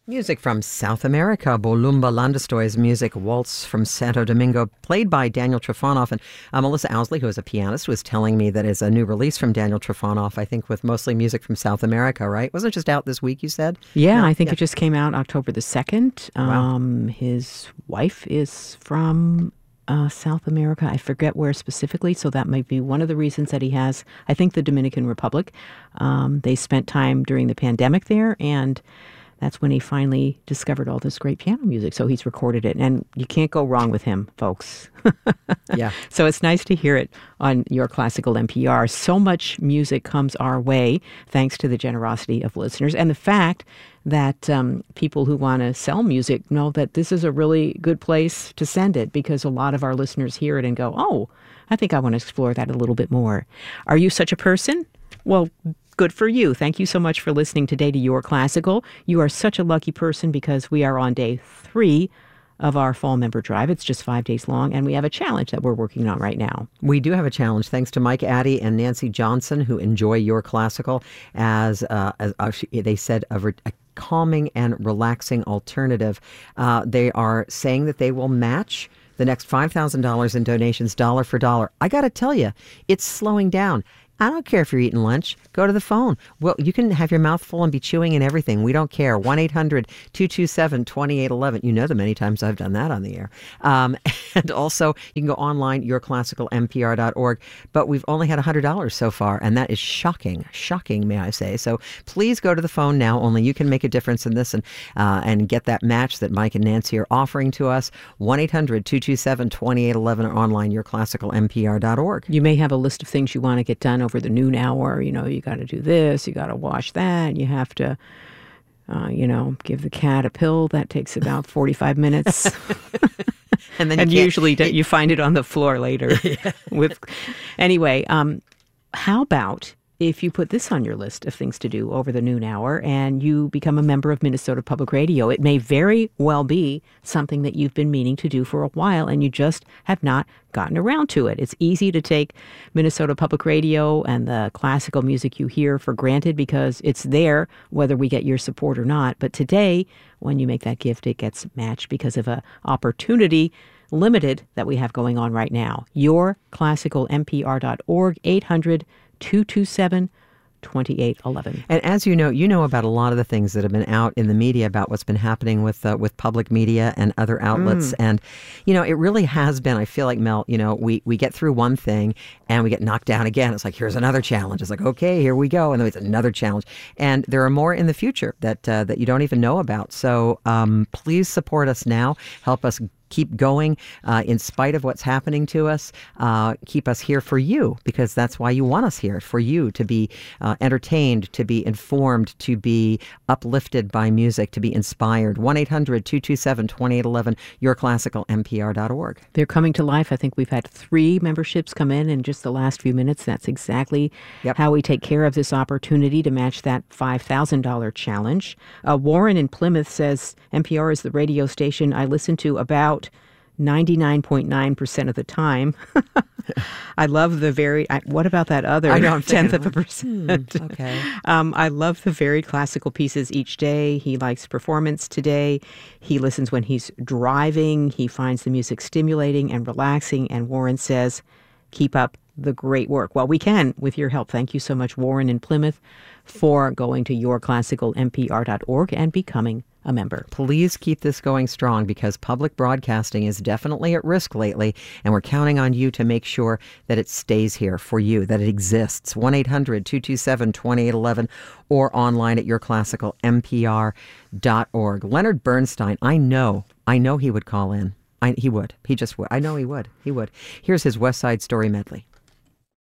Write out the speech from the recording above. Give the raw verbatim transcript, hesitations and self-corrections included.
Music from South America, Bolumba Landestoy's music, Waltz from Santo Domingo, played by Daniel Trifonov. And uh, Melissa Owsley, who is a pianist, was telling me that it's a new release from Daniel Trifonov, I think with mostly music from South America, right? Wasn't it just out this week, you said? Yeah, no? I think yeah. it just came out October the second. Um, wow. His wife is from uh, South America. I forget where specifically, so that might be one of the reasons that he has, I think, the Dominican Republic. Um, they spent time during the pandemic there, and that's when he finally discovered all this great piano music. So he's recorded it, and you can't go wrong with him, folks. Yeah. So it's nice to hear it on Your Classical N P R. So much music comes our way thanks to the generosity of listeners and the fact that um, people who want to sell music know that this is a really good place to send it, because a lot of our listeners hear it and go, oh, I think I want to explore that a little bit more. Are you such a person? Well, good for you. Thank you so much for listening today to Your Classical. You are such a lucky person because we are on day three of our fall member drive. It's just five days long, and we have a challenge that we're working on right now. We do have a challenge, thanks to Mike Addy and Nancy Johnson, who enjoy Your Classical as, uh, as uh, they said, a, re- a calming and relaxing alternative. Uh, they are saying that they will match the next five thousand dollars in donations dollar for dollar. I got to tell you, it's slowing down. I don't care if you're eating lunch. Go to the phone. Well, you can have your mouth full and be chewing and everything. We don't care. one eight hundred two two seven two eight one one. You know the many times I've done that on the air. Um, and also, you can go online, your classical n p r dot org. But we've only had one hundred dollars so far, and that is shocking. Shocking, may I say. So please go to the phone now. Only you can make a difference in this and uh, and get that match that Mike and Nancy are offering to us. one eight hundred two two seven two eight one one or online, your classical n p r dot org. You may have a list of things you want to get done over the noon hour. You know, you got to do this, you got to wash that, you have to, uh, you know, give the cat a pill. That takes about forty-five minutes. and then and you usually it, you find it on the floor later. Yeah. With Anyway, um, how about if you put this on your list of things to do over the noon hour and you become a member of Minnesota Public Radio? It may very well be something that you've been meaning to do for a while and you just have not gotten around to it. It's easy to take Minnesota Public Radio and the classical music you hear for granted because it's there whether we get your support or not. But today, when you make that gift, it gets matched because of an opportunity limited that we have going on right now. your classical n p r dot org, eight hundred two two seven two eight one one. And as you know, you know about a lot of the things that have been out in the media about what's been happening with uh, with public media and other outlets. Mm. And, you know, it really has been, I feel like, Mel, you know, we, we get through one thing and we get knocked down again. It's like, here's another challenge. It's like, okay, here we go. And then it's another challenge. And there are more in the future that, uh, that you don't even know about. So um, please support us now. Help us keep going uh, in spite of what's happening to us. Uh, keep us here for you, because that's why you want us here, for you to be uh, entertained, to be informed, to be uplifted by music, to be inspired. one eight hundred two two seven two eight one one, your classical n p r dot org. They're coming to life. I think we've had three memberships come in in just the last few minutes. That's exactly yep. how we take care of this opportunity to match that five thousand dollars challenge. Uh, Warren in Plymouth says, N P R is the radio station I listen to about ninety-nine point nine percent of the time. I love the very, I, what about that other I know, tenth thinking, of a percent? Hmm, okay. um, I love the very classical pieces each day. He likes performance today. He listens when he's driving. He finds the music stimulating and relaxing. And Warren says, keep up the great work. Well, we can with your help. Thank you so much, Warren in Plymouth, for going to your classical n p r dot org and becoming a member. Please keep this going strong, because public broadcasting is definitely at risk lately, and we're counting on you to make sure that it stays here for you, that it exists. one eight hundred two two seven two eight one one or online at your classical n p r dot org. Leonard Bernstein, I know, I know he would call in. I, he would. He just would. I know he would. He would. Here's his West Side Story medley.